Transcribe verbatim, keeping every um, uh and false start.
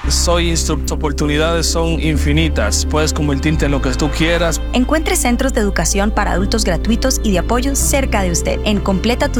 Soy instructor, oportunidades son infinitas. Puedes convertirte en lo que tú quieras. Encuentre centros de educación para adultos gratuitos y de apoyo cerca de usted en completa tu